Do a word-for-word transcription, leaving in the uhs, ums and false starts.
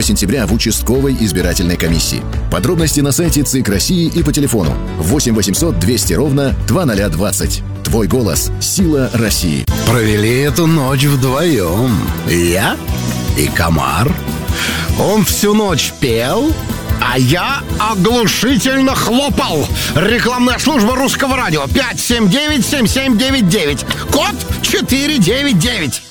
сентября в участковой избирательной комиссии. Подробности на сайте ЦИК России и по телефону восемь восемьсот двести ровно двадцать двадцать. Твой голос – сила России. Провели эту ночь вдвоем. Я и комар. Он всю ночь пел, а я оглушительно хлопал. Рекламная служба Русского радио. пять семь девять семь семь девять девять. Код четыре девять девять.